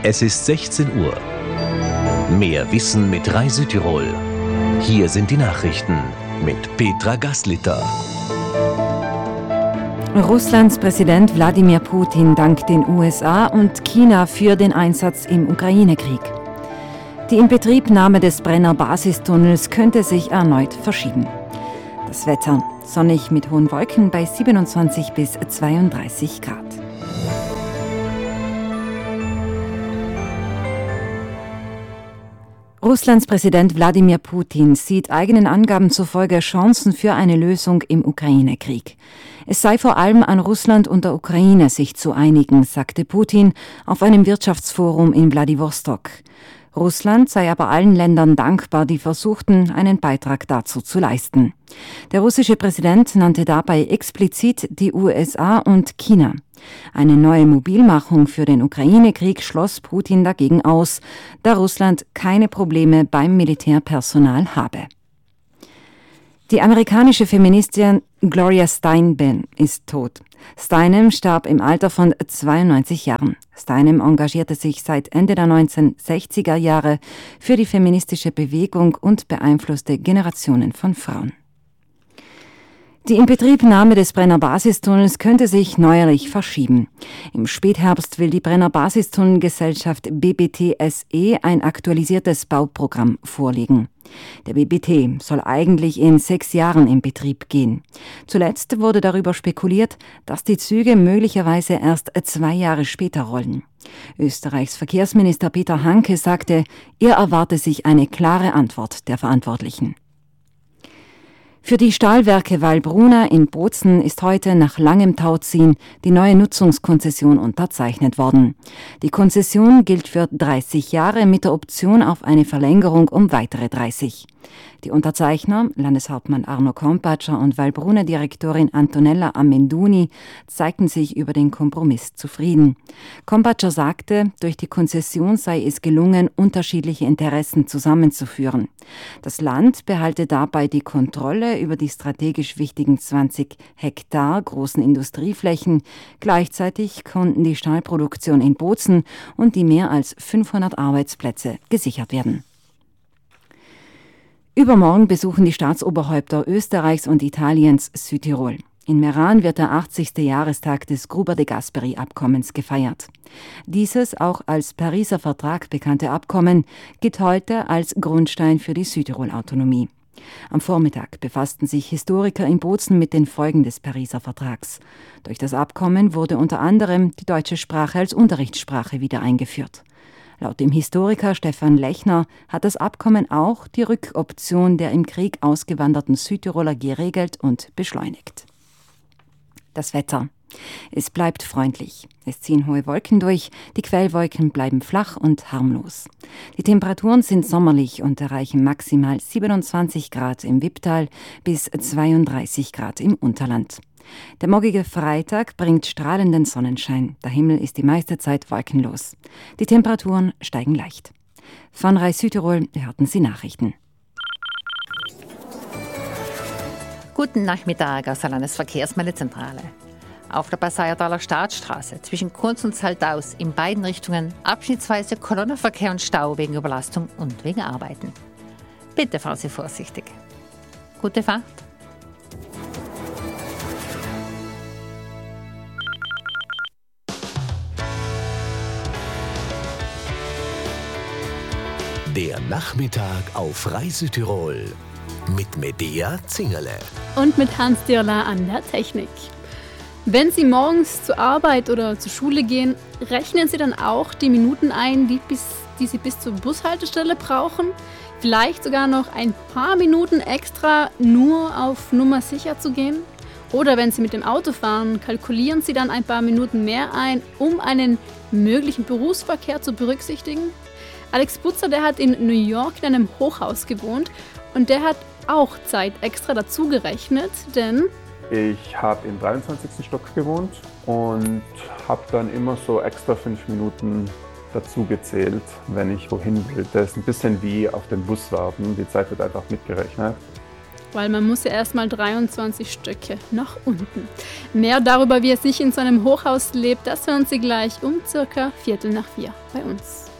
Es ist 16 Uhr. Mehr Wissen mit Rai Südtirol. Hier sind die Nachrichten mit Petra Gaslitter. Russlands Präsident Wladimir Putin dankt den USA und China für den Einsatz im Ukraine-Krieg. Die Inbetriebnahme des Brenner Basistunnels könnte sich erneut verschieben. Das Wetter: sonnig mit hohen Wolken bei 27 bis 32 Grad. Russlands Präsident Wladimir Putin sieht eigenen Angaben zufolge Chancen für eine Lösung im Ukraine-Krieg. Es sei vor allem an Russland und der Ukraine, sich zu einigen, sagte Putin auf einem Wirtschaftsforum in Wladiwostok. Russland sei aber allen Ländern dankbar, die versuchten, einen Beitrag dazu zu leisten. Der russische Präsident nannte dabei explizit die USA und China. Eine neue Mobilmachung für den Ukraine-Krieg schloss Putin dagegen aus, da Russland keine Probleme beim Militärpersonal habe. Die amerikanische Feministin Gloria Steinem ist tot. Steinem starb im Alter von 92 Jahren. Steinem engagierte sich seit Ende der 1960er Jahre für die feministische Bewegung und beeinflusste Generationen von Frauen. Die Inbetriebnahme des Brenner Basistunnels könnte sich neuerlich verschieben. Im Spätherbst will die Brenner Basistunnelgesellschaft BBT SE ein aktualisiertes Bauprogramm vorlegen. Der BBT soll eigentlich in 6 Jahren in Betrieb gehen. Zuletzt wurde darüber spekuliert, dass die Züge möglicherweise erst 2 Jahre später rollen. Österreichs Verkehrsminister Peter Hanke sagte, er erwarte sich eine klare Antwort der Verantwortlichen. Für die Stahlwerke Wallbruna in Bozen ist heute nach langem Tauziehen die neue Nutzungskonzession unterzeichnet worden. Die Konzession gilt für 30 Jahre mit der Option auf eine Verlängerung um weitere 30. Die Unterzeichner, Landeshauptmann Arno Kompatscher und Wallbruna-Direktorin Antonella Amenduni, zeigten sich über den Kompromiss zufrieden. Kompatscher sagte, durch die Konzession sei es gelungen, unterschiedliche Interessen zusammenzuführen. Das Land behalte dabei die Kontrolle über die strategisch wichtigen 20 Hektar großen Industrieflächen. Gleichzeitig konnten die Stahlproduktion in Bozen und die mehr als 500 Arbeitsplätze gesichert werden. Übermorgen besuchen die Staatsoberhäupter Österreichs und Italiens Südtirol. In Meran wird der 80. Jahrestag des Gruber de Gasperi-Abkommens gefeiert. Dieses auch als Pariser Vertrag bekannte Abkommen gilt heute als Grundstein für die Südtirol-Autonomie. Am Vormittag befassten sich Historiker in Bozen mit den Folgen des Pariser Vertrags. Durch das Abkommen wurde unter anderem die deutsche Sprache als Unterrichtssprache wieder eingeführt. Laut dem Historiker Stefan Lechner hat das Abkommen auch die Rückoption der im Krieg ausgewanderten Südtiroler geregelt und beschleunigt. Das Wetter: Es bleibt freundlich. Es ziehen hohe Wolken durch, die Quellwolken bleiben flach und harmlos. Die Temperaturen sind sommerlich und erreichen maximal 27 Grad im Wipptal bis 32 Grad im Unterland. Der morgige Freitag bringt strahlenden Sonnenschein. Der Himmel ist die meiste Zeit wolkenlos. Die Temperaturen steigen leicht. Von Rai Südtirol hörten Sie Nachrichten. Guten Nachmittag aus der Landesverkehrsmeldezentrale. Auf der Passauertaler Staatsstraße zwischen Kunz und Saltaus in beiden Richtungen abschnittsweise Kolonnenverkehr und Stau wegen Überlastung und wegen Arbeiten. Bitte fahren Sie vorsichtig. Gute Fahrt. Der Nachmittag auf Rai Südtirol mit Medea Zingerle und mit Hans Dirla an der Technik. Wenn Sie morgens zur Arbeit oder zur Schule gehen, rechnen Sie dann auch die Minuten ein, die Sie bis zur Bushaltestelle brauchen? Vielleicht sogar noch ein paar Minuten extra, nur auf Nummer sicher zu gehen? Oder wenn Sie mit dem Auto fahren, kalkulieren Sie dann ein paar Minuten mehr ein, um einen möglichen Berufsverkehr zu berücksichtigen? Alex Butzer, der hat in New York in einem Hochhaus gewohnt und der hat auch Zeit extra dazu gerechnet, denn ich habe im 23. Stock gewohnt und habe dann immer so extra 5 Minuten dazu gezählt, wenn ich wohin will. Das ist ein bisschen wie auf den Bus warten, die Zeit wird einfach mitgerechnet. weil man muss ja erstmal 23 Stöcke nach unten. Mehr darüber, wie es sich in so einem Hochhaus lebt, das hören Sie gleich um circa 4:45 bei uns.